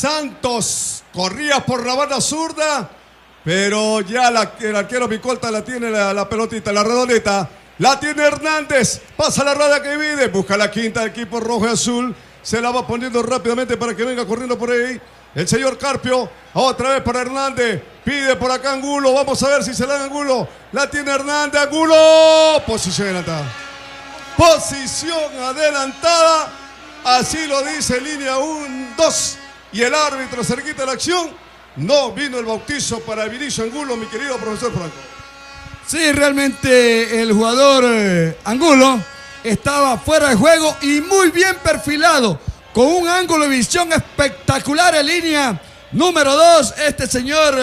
Santos corría por la banda zurda, pero ya el arquero Micolta la tiene la pelotita, la redondita. La tiene Hernández, pasa la raya que divide, busca la quinta del equipo rojo y azul. Se la va poniendo rápidamente para que venga corriendo por ahí el señor Carpio. Otra vez para Hernández, pide por acá Angulo. Vamos a ver si se la da Angulo. La tiene Hernández, Angulo. Posición adelantada. Posición adelantada. Así lo dice línea 1-2. Y el árbitro cerquita de la acción. No vino el bautizo para Vinicio Angulo, mi querido profesor Franco. Sí, realmente el jugador Angulo estaba fuera de juego y muy bien perfilado, con un ángulo de visión espectacular en línea número 2. Este señor,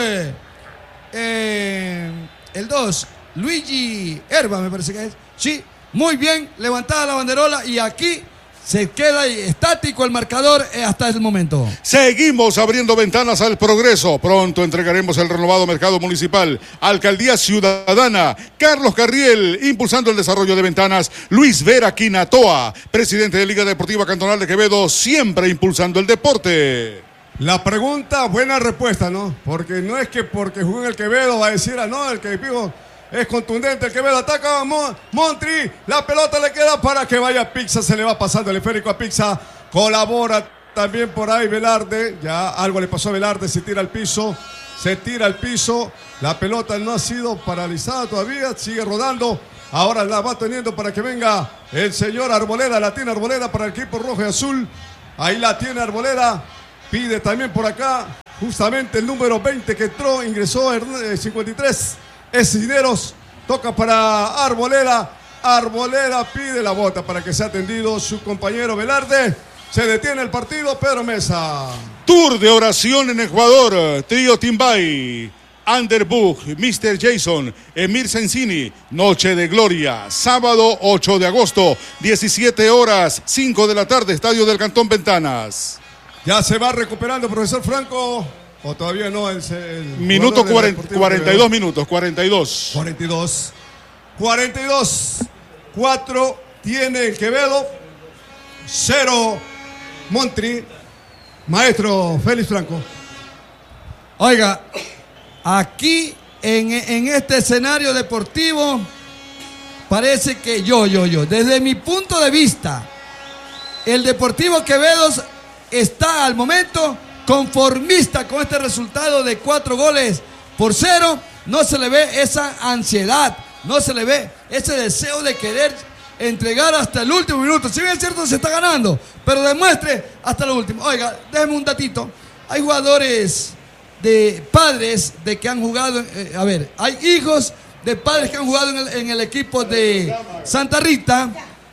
el 2, Luigi Herba, me parece que es. Sí, muy bien levantada la banderola y aquí se queda estático el marcador hasta el momento. Seguimos abriendo ventanas al progreso. Pronto entregaremos el renovado mercado municipal. Alcaldía Ciudadana. Carlos Carriel, impulsando el desarrollo de ventanas. Luis Vera Quinatoa, presidente de Liga Deportiva Cantonal de Quevedo, siempre impulsando el deporte. La pregunta, buena respuesta, ¿no? Porque no es que porque jugó en el Quevedo va a decir, no, el que pico es contundente, el Quevedo ataca a Montri, la pelota le queda para que vaya Pizza, se le va pasando el esférico a Pizza, colabora también por ahí Velarde, ya algo le pasó a Velarde, se tira al piso, la pelota no ha sido paralizada todavía, sigue rodando, ahora la va teniendo para que venga el señor Arboleda, la tiene Arboleda para el equipo rojo y azul, ahí la tiene Arboleda, pide también por acá, justamente el número 20 que entró, ingresó 53, es Cisneros, toca para Arboleda. Arboleda pide la bota para que sea atendido su compañero Velarde. Se detiene el partido, Pedro Mesa. Tour de oración en Ecuador. Trío Timbay, Underbook, Mr. Jason, Emir Sensini. Noche de Gloria. Sábado 8 de agosto, 17 horas, 5 de la tarde, Estadio del Cantón Ventanas. Ya se va recuperando, profesor Franco. ¿O todavía no? El minuto 42 minutos, 42. 4 tiene el Quevedo, 0 Montri. Maestro Félix Franco. Oiga, aquí en este escenario deportivo parece que desde mi punto de vista, el Deportivo Quevedo está al momento conformista con este resultado de 4-0. No se le ve esa ansiedad, no se le ve ese deseo de querer entregar hasta el último minuto. Si bien es cierto, se está ganando, pero demuestre hasta lo último. Oiga, déjeme un datito. Hay jugadores de padres de que han jugado, hay hijos de padres que han jugado en el equipo de Santa Rita,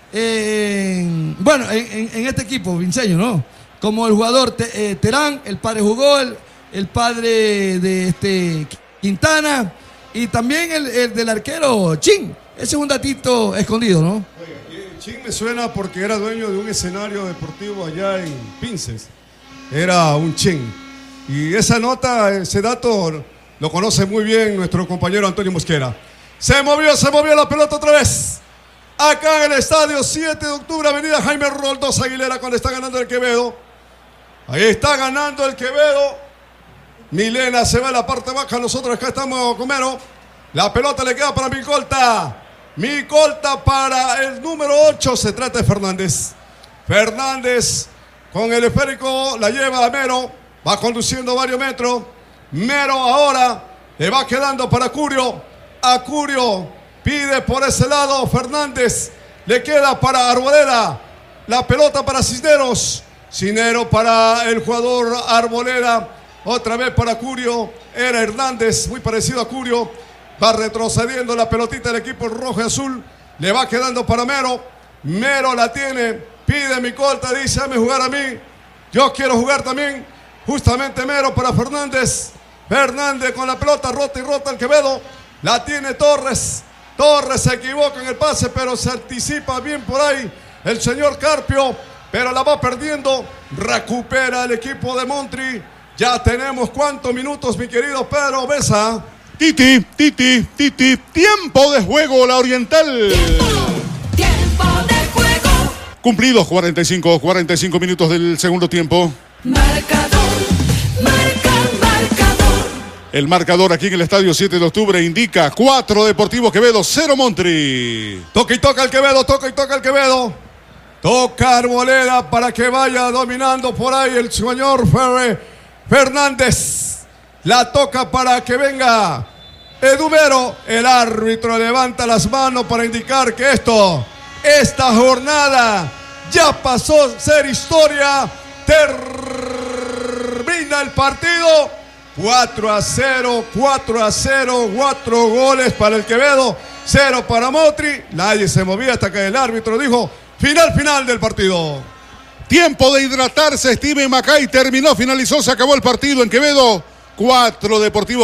en este equipo vinceño, ¿no? Como el jugador Terán, el padre jugó, el padre de Quintana y también el del arquero Chin. Ese es un datito escondido, ¿no? Oiga, Chin me suena porque era dueño de un escenario deportivo allá en Pinces. Era un Chin. Y esa nota, ese dato lo conoce muy bien nuestro compañero Antonio Mosquera. Se movió la pelota otra vez. Acá en el estadio 7 de octubre, avenida Jaime Roldós Aguilera, cuando está ganando el Quevedo. Ahí está ganando el Quevedo. Milena se va a la parte baja. Nosotros acá estamos con Mero. La pelota le queda para Micolta. Micolta para el número 8. Se trata de Fernández. Fernández con el esférico la lleva a Mero. Va conduciendo varios metros. Mero ahora le va quedando para Curio. Acurio pide por ese lado. Fernández le queda para Arboleda. La pelota para Cisneros. Cisneros para el jugador Arboleda. Otra vez para Curio. Era Hernández, muy parecido a Curio. Va retrocediendo la pelotita del equipo rojo y azul. Le va quedando para Mero. Mero la tiene. Pide Micolta, dice, dame jugar a mí. Yo quiero jugar también. Justamente Mero para Fernández. Fernández con la pelota rota y rota el Quevedo. La tiene Torres. Torres se equivoca en el pase, pero se anticipa bien por ahí el señor Carpio. Pero la va perdiendo. Recupera el equipo de Montri. Ya tenemos cuántos minutos, mi querido Pedro Besa. Titi. Tiempo de juego, la Oriental. Tiempo de juego. Cumplidos 45 minutos del segundo tiempo. Marcador. marca marcador. El marcador aquí en el estadio 7 de octubre indica 4 Deportivo Quevedo, 0 Montri. Toca y toca el Quevedo, toca y toca el Quevedo. Toca Arboleda para que vaya dominando por ahí el señor Fernández. La toca para que venga Edumero. El árbitro levanta las manos para indicar que esta jornada ya pasó a ser historia. Termina el partido 4-0, 4 goles para el Quevedo, 0 para Montri. Nadie se movía hasta que el árbitro dijo final del partido. Tiempo de hidratarse, Steven Macay terminó, finalizó, se acabó el partido en Quevedo. 4 Deportivo